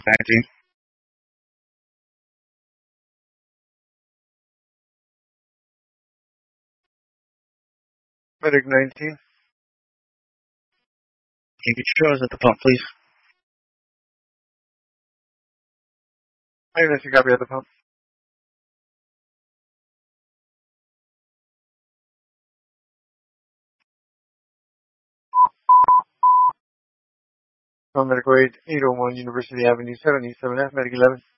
19. Medic 19. Can you show us at the pump, please? I have a copy at the pump. Medical aid 801 University Avenue 7, East 7F, Medic 11.